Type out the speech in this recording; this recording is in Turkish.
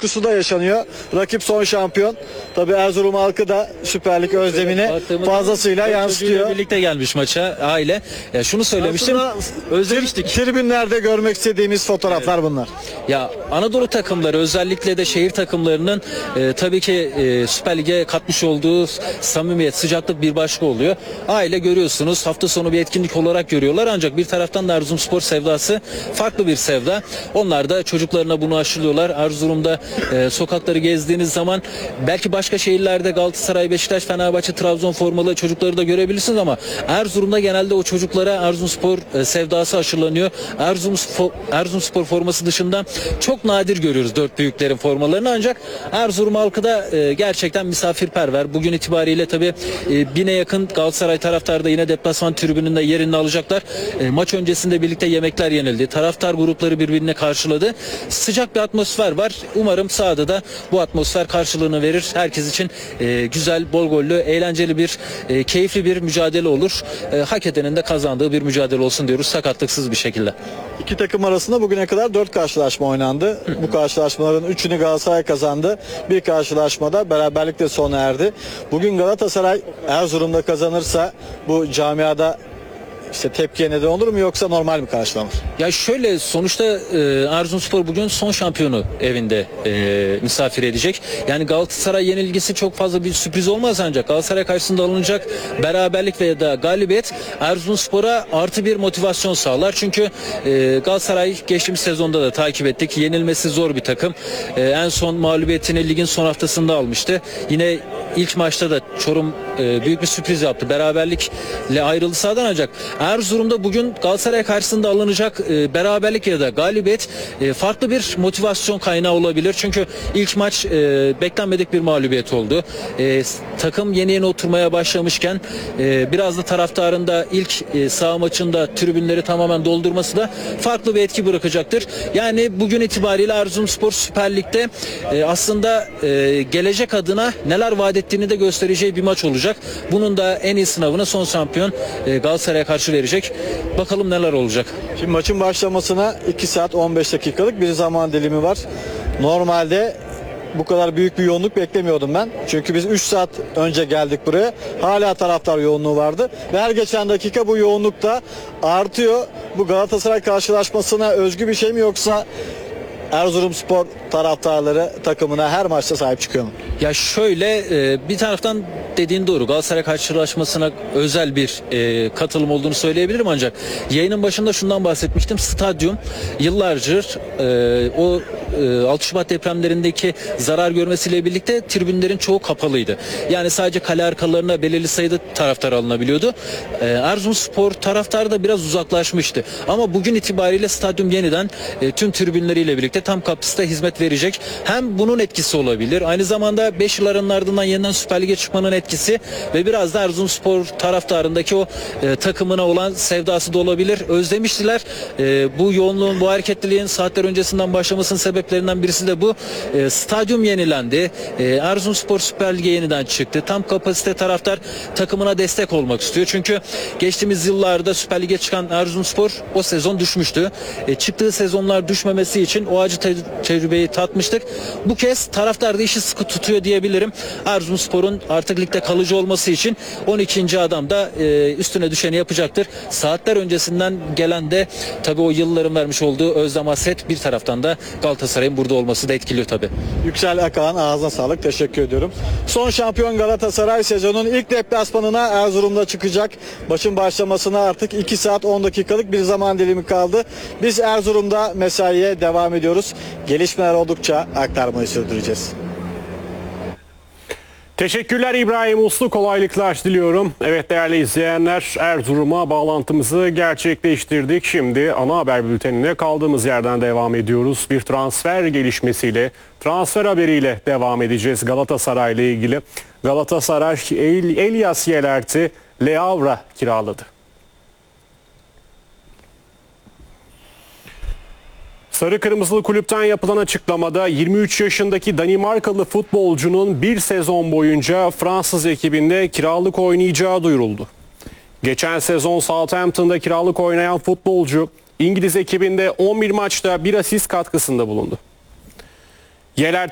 coşkusu da yaşanıyor. Rakip son şampiyon. Tabii Erzurum halkı da Süper Lig özlemini fazlasıyla yansıtıyor. Birlikte gelmiş maça aile. Ya şunu söylemiştim. Özlemiştik. Tribünlerde görmek istediğimiz fotoğraflar bunlar. Ya Anadolu takımları, özellikle de şehir takımlarının tabii ki Süper Lig'e katmış olduğu samimiyet, sıcaklık bir başka oluyor. Aile görüyorsunuz, hafta sonu bir etkinlik olarak görüyorlar, ancak bir taraftan da Erzurumspor sevdası farklı bir sevda. Onlar da çocuklarına bunu aşılıyorlar. Erzurum'da sokakları gezdiğiniz zaman belki başka şehirlerde Galatasaray, Beşiktaş, Fenerbahçe, Trabzon formalı çocukları da görebilirsiniz ama Erzurum'da genelde o çocuklara Erzurumspor sevdası aşılanıyor. Erzurumspor forması dışında çok nadir görüyoruz dört büyüklerin formalarını, ancak Erzurum halkı da gerçekten misafirperver. Bugün itibariyle tabii 1000'e yakın Galatasaray taraftarı da yine deplasman tribününde yerini alacaklar. Maç öncesinde birlikte yemekler yenildi. Taraftar grupları birbirine karşıladı. Sıcak bir atmosfer var. Umarım sahada da bu atmosfer karşılığını verir. Herkes için güzel, bol gollü, eğlenceli bir, keyifli bir mücadele olur. Hak edenin de kazandığı bir mücadele olsun diyoruz, sakatlıksız bir şekilde. İki takım arasında bugüne kadar 4 karşılaşma oynandı. Bu karşılaşmaların 3'ünü Galatasaray kazandı. Bir karşılaşmada beraberlikle sona erdi. Bugün Galatasaray Erzurum'da kazanırsa bu camiada tepkiye neden olur mu, yoksa normal mi karşılanır? Ya şöyle, sonuçta Erzurumspor bugün son şampiyonu evinde misafir edecek. Yani Galatasaray yenilgisi çok fazla bir sürpriz olmaz, ancak Galatasaray karşısında alınacak beraberlik veya da galibiyet Erzurumspor'a artı bir motivasyon sağlar. Çünkü Galatasaray geçtiğimiz sezonda da takip ettik. Yenilmesi zor bir takım. En son mağlubiyetini ligin son haftasında almıştı. Yine ilk maçta da Çorum büyük bir sürpriz yaptı. Beraberlikle ayrıldı sahadan, ancak Erzurum'da bugün Galatasaray karşısında alınacak beraberlik ya da galibiyet farklı bir motivasyon kaynağı olabilir. Çünkü ilk maç beklenmedik bir mağlubiyet oldu. Takım yeni oturmaya başlamışken biraz da taraftarın da ilk saha maçında tribünleri tamamen doldurması da farklı bir etki bırakacaktır. Yani bugün itibariyle Erzurumspor Süper Lig'de aslında gelecek adına neler vaat ettiğini de göstereceği bir maç olacak. Bunun da en iyi sınavını son şampiyon Galatasaray'a karşı verecek. Bakalım neler olacak. Şimdi maçın başlamasına 2 saat 15 dakikalık bir zaman dilimi var. Normalde bu kadar büyük bir yoğunluk beklemiyordum ben. Çünkü biz 3 saat önce geldik buraya. Hala taraftar yoğunluğu vardı. Ve her geçen dakika bu yoğunluk da artıyor. Bu Galatasaray karşılaşmasına özgü bir şey mi, yoksa Erzurumspor taraftarları takımına her maçta sahip çıkıyor mu? Ya şöyle, bir taraftan dediğin doğru, Galatasaray karşılaşmasına özel bir katılım olduğunu söyleyebilirim, ancak yayının başında şundan bahsetmiştim. Stadyum yıllardır o 6 Şubat depremlerindeki zarar görmesiyle birlikte tribünlerin çoğu kapalıydı. Yani sadece kale arkalarına belirli sayıda taraftar alınabiliyordu. Erzurumspor taraftarı da biraz uzaklaşmıştı. Ama bugün itibariyle stadyum yeniden tüm tribünleriyle birlikte tam kapasitede hizmet verecek. Hem bunun etkisi olabilir, aynı zamanda 5 yılların ardından yeniden Süper Lig'e çıkmanın etkisi ve biraz da Erzurumspor taraftarındaki o takımına olan sevdası da olabilir. Özlemiştiler. Bu yoğunluğun, bu hareketliliğin saatler öncesinden başlamasının sebeplerinden birisi de bu. Stadyum yenilendi. Erzurumspor Süper Lig'e yeniden çıktı. Tam kapasite taraftar takımına destek olmak istiyor. Çünkü geçtiğimiz yıllarda Süper Lig'e çıkan Erzurumspor o sezon düşmüştü. Çıktığı sezonlar düşmemesi için o acı tecrübeyi tatmıştık. Bu kez taraftar da işi sıkı tutuyor diyebilirim. Erzurumspor'un artık ligde kalıcı olması için 12. adam da üstüne düşeni yapacaktır. Saatler öncesinden gelen de tabii o yılların vermiş olduğu özlem, hasret, bir taraftan da Galatasaray'ın burada olması da etkiliyor tabii. Yüksel Akan, ağzına sağlık, teşekkür ediyorum. Son şampiyon Galatasaray sezonun ilk deplasmanına Erzurum'da çıkacak. Maçın başlamasına artık 2 saat 10 dakikalık bir zaman dilimi kaldı. Biz Erzurum'da mesaiye devam ediyoruz. Gelişmeler oldukça aktarmayı sürdüreceğiz. Teşekkürler İbrahim Uslu, kolaylıklar diliyorum. Evet değerli izleyenler, Erzurum'a bağlantımızı gerçekleştirdik. Şimdi ana haber bültenine kaldığımız yerden devam ediyoruz. Bir transfer gelişmesiyle, transfer haberiyle devam edeceğiz Galatasaray ile ilgili. Galatasaray Elias Yelert'i Le Havre'a kiraladı. Sarı Kırmızılı kulüpten yapılan açıklamada 23 yaşındaki Danimarkalı futbolcunun bir sezon boyunca Fransız ekibinde kiralık oynayacağı duyuruldu. Geçen sezon Southampton'da kiralık oynayan futbolcu İngiliz ekibinde 11 maçta bir asist katkısında bulundu. Yeler